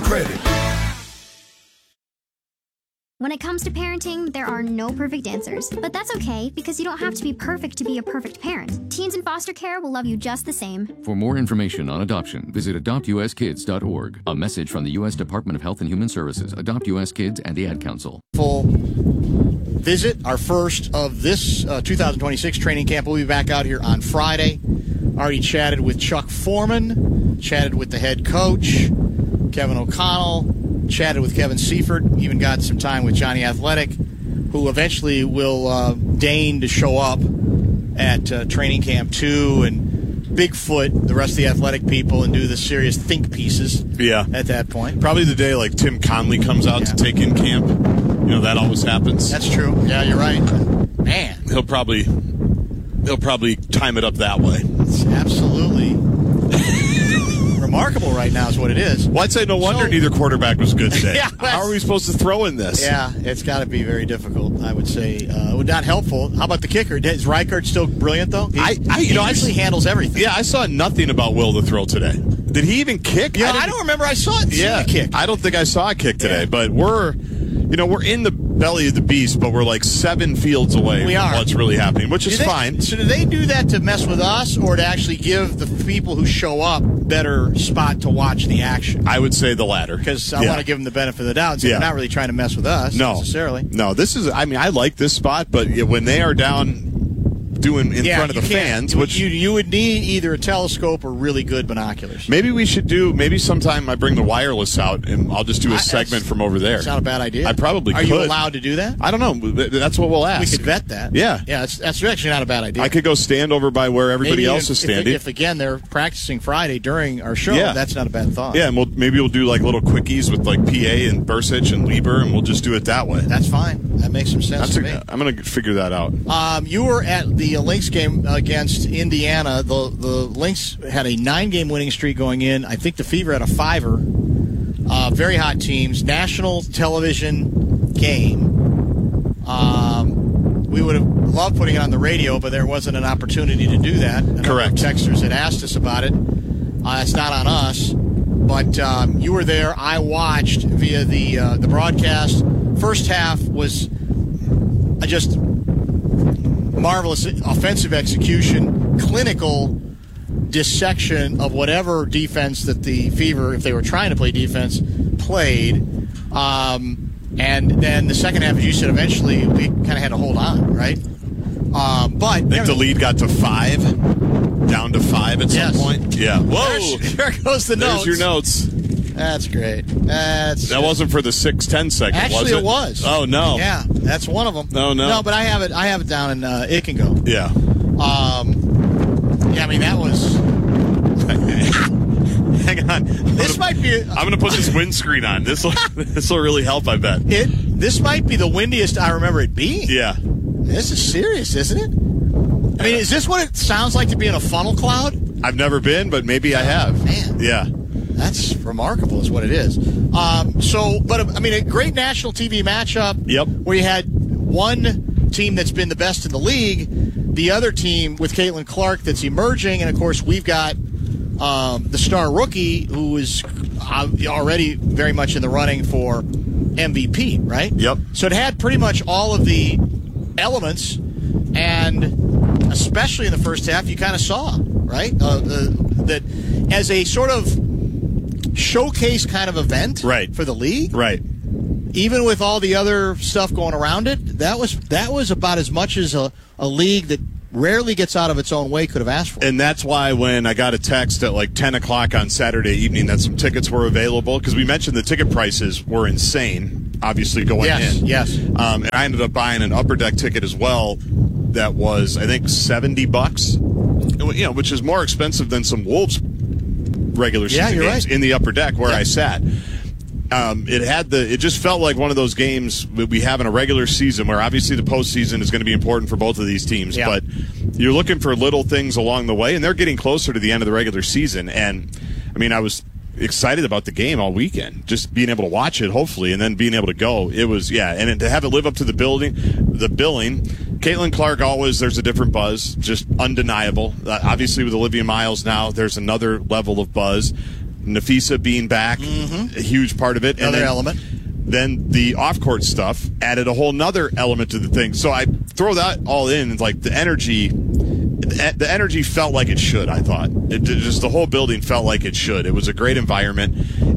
credit. When it comes to parenting, there are no perfect answers. But that's okay, because you don't have to be perfect to be a perfect parent. Teens in foster care will love you just the same. For more information on adoption, visit adoptuskids.org. A message from the U.S. Department of Health and Human Services, Adopt U.S. Kids, and the Ad Council. Full visit, our first of this 2026 training camp. We'll be back out here on Friday. Already chatted with Chuck Foreman, chatted with the head coach, Kevin O'Connell, chatted with Kevin Seifert, even got some time with Johnny Athletic, who eventually will deign to show up at training camp 2, and Bigfoot, the rest of the athletic people, and do the serious think pieces at that point. Probably the day like Tim Conley comes out to take in camp. You know, that always happens. That's true. Yeah, you're right. Man. He'll probably time it up that way. It's absolutely remarkable right now is what it is. Well, I'd say no wonder neither quarterback was good today. Yeah, how are we supposed to throw in this? Yeah, it's got to be very difficult, I would say. Not helpful. How about the kicker? Is Reichert still brilliant, though? He actually handles everything. Yeah, I saw nothing about Will to throw today. Did he even kick? Yeah, I don't remember I saw it. Yeah, kick. I don't think I saw a kick today, but we're in the belly of the beast, but we're like 7 fields away from what's really happening, which is fine. So do they do that to mess with us or to actually give the people who show up better spot to watch the action? I would say the latter. Because I want to give them the benefit of the doubt. So they're not really trying to mess with us necessarily. No, I like this spot, but when they are down doing in front of the fans, which you would need either a telescope or really good binoculars. Maybe sometime I bring the wireless out and I'll just do a segment from over there. It's not a bad idea. I probably could. Are you allowed to do that? I don't know. That's what we'll ask. We could vet that. Yeah. Yeah, that's actually not a bad idea. I could go stand over by where everybody else is standing. If again, they're practicing Friday during our show, that's not a bad thought. Yeah, and maybe we'll do like little quickies with like PA and Bursich and Lieber, and we'll just do it that way. That's fine. That makes some sense to me. I'm going to figure that out. You were at the Lynx game against Indiana. The Lynx had a 9-game winning streak going in. I think the Fever had a 5er. Very hot teams. National television game. We would have loved putting it on the radio, but there wasn't an opportunity to do that. Correct. Texters had asked us about it. It's not on us. But you were there. I watched via the broadcast. First half was just marvelous offensive execution, clinical dissection of whatever defense that the Fever, if they were trying to play defense, played. And then the second half, as you said, eventually we kind of had to hold on, right? But I think the lead got to 5, down to 5 at some point. Yeah. Whoa! There goes the notes. There's your notes. That's great. That wasn't for the 6-10 segment, actually, was it? it was. Oh no. Yeah, that's one of them. Oh no. No, but I have it down in It Can Go. Yeah. Yeah, I mean that was. Hang on. I'm going to put this windscreen on. This will really help, I bet. This might be the windiest I remember it being. Yeah. This is serious, isn't it? I mean, is this what it sounds like to be in a funnel cloud? I've never been, but maybe I have. Man. Yeah. That's remarkable is what it is. A great national TV matchup. Yep. Where you had one team that's been the best in the league, the other team with Caitlin Clark that's emerging, and, of course, we've got the star rookie who is already very much in the running for MVP, right? Yep. So it had pretty much all of the elements, and especially in the first half, you kind of saw, right, that as a sort of showcase kind of event for the league. Right. Even with all the other stuff going around it, that was about as much as a league that rarely gets out of its own way could have asked for. And that's why when I got a text at like 10 o'clock on Saturday evening that some tickets were available, because we mentioned the ticket prices were insane, obviously, going in. Yes. And I ended up buying an upper deck ticket as well that was, I think, $70, which is more expensive than some Wolves regular season games in the upper deck where I sat. It just felt like one of those games that we have in a regular season where obviously the postseason is going to be important for both of these teams, but you're looking for little things along the way, and they're getting closer to the end of the regular season. And I mean, I was excited about the game all weekend, just being able to watch it, hopefully, and then being able to go. It was, and to have it live up to the billing. Caitlin Clark, always, there's a different buzz, just undeniable. Obviously, with Olivia Miles now, there's another level of buzz. Nafisa being back, a huge part of it. Another element. Then the off-court stuff added a whole nother element to the thing. So I throw that all in, and like the energy felt like it should, I thought. Just the whole building felt like it should. It was a great environment,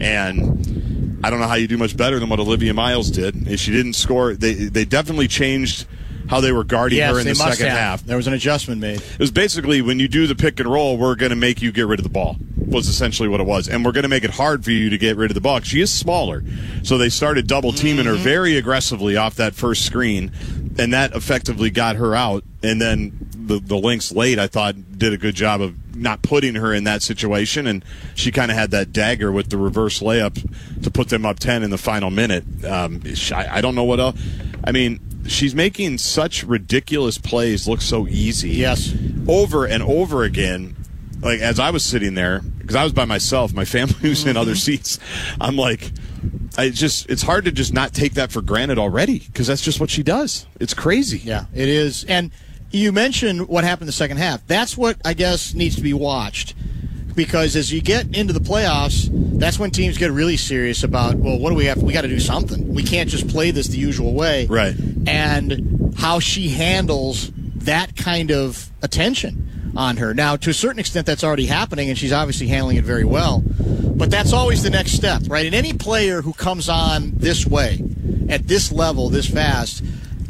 and I don't know how you do much better than what Olivia Miles did. If she didn't score, they definitely changed how they were guarding her in the second half. There was an adjustment made. It was basically, when you do the pick and roll, we're going to make you get rid of the ball, was essentially what it was. And we're going to make it hard for you to get rid of the ball. She is smaller. So they started double teaming her very aggressively off that first screen, and that effectively got her out. And then the Lynx late, I thought, did a good job of not putting her in that situation, and she kind of had that dagger with the reverse layup to put them up 10 in the final minute. I don't know what else. I mean, she's making such ridiculous plays look so easy. Yes. Over and over again. Like, as I was sitting there, because I was by myself, my family was in other seats, I'm like, it's hard to just not take that for granted already, because that's just what she does. It's crazy. Yeah, it is. And you mentioned what happened in the second half. That's what I guess needs to be watched, because as you get into the playoffs, that's when teams get really serious about, well, what do we have? We got to do something. We can't just play this the usual way. Right. And how she handles that kind of attention on her. Now, to a certain extent, that's already happening, and she's obviously handling it very well. But that's always the next step, right? And any player who comes on this way, at this level, this fast,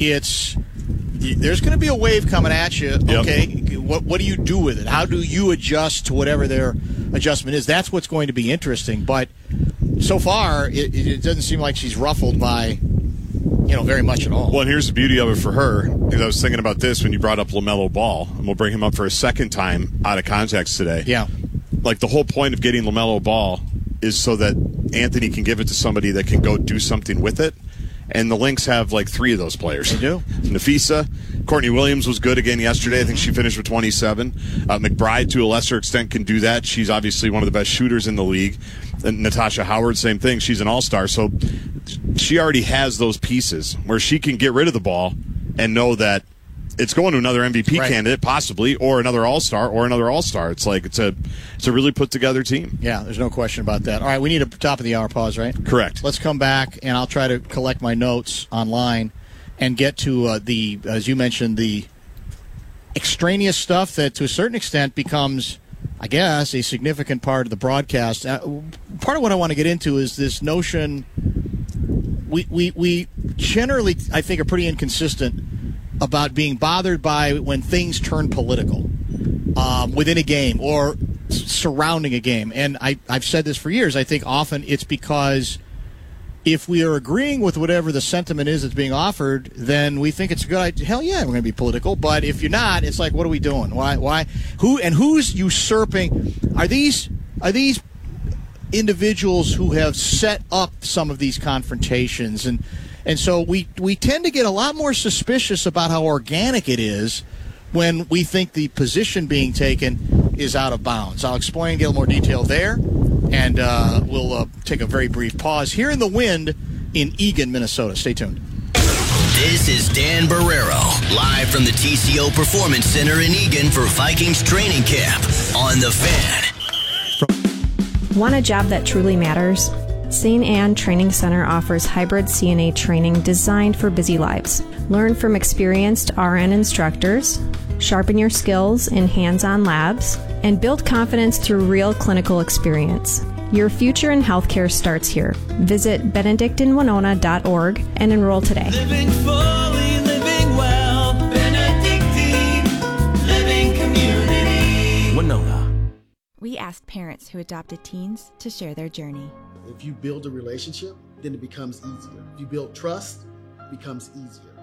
there's going to be a wave coming at you. Okay, what do you do with it? How do you adjust to whatever their adjustment is? That's what's going to be interesting. But so far, it doesn't seem like she's ruffled by very much at all. Well, and here's the beauty of it for her, because I was thinking about this when you brought up LaMelo Ball, and we'll bring him up for a second time out of context today. Yeah. Like, the whole point of getting LaMelo Ball is so that Anthony can give it to somebody that can go do something with it. And the Lynx have like 3 of those players. They do. Nafisa. Courtney Williams was good again yesterday. I think she finished with 27. McBride, to a lesser extent, can do that. She's obviously one of the best shooters in the league. And Natasha Howard, same thing. She's an all-star. So she already has those pieces where she can get rid of the ball and know that it's going to another MVP candidate, possibly, or another all-star, or another all-star. It's like it's a really put-together team. Yeah, there's no question about that. All right, we need a top-of-the-hour pause, right? Correct. Let's come back, and I'll try to collect my notes online and get to as you mentioned, the extraneous stuff that, to a certain extent, becomes, I guess, a significant part of the broadcast. Part of what I want to get into is this notion we generally, I think, are pretty inconsistent about being bothered by when things turn political within a game or surrounding a game. And I've said this for years. I think often it's because if we are agreeing with whatever the sentiment is that's being offered, then we think it's a good idea. Hell yeah, we're going to be political. But if you're not, it's like, what are we doing? Why? Who's usurping? Are these individuals who have set up some of these confrontations? And so we tend to get a lot more suspicious about how organic it is when we think the position being taken is out of bounds. I'll explain, get a little more detail there, and we'll take a very brief pause here in the wind in Eagan, Minnesota. Stay tuned. This is Dan Barrero, live from the TCO Performance Center in Eagan for Vikings training camp on The Fan. Want a job that truly matters? St. Anne Training Center offers hybrid CNA training designed for busy lives. Learn from experienced RN instructors, sharpen your skills in hands-on labs, and build confidence through real clinical experience. Your future in healthcare starts here. Visit benedictinwinona.org and enroll today. Living fully, living well, Benedictine Living Community. Winona. We asked parents who adopted teens to share their journey. If you build a relationship, then it becomes easier. If you build trust, it becomes easier.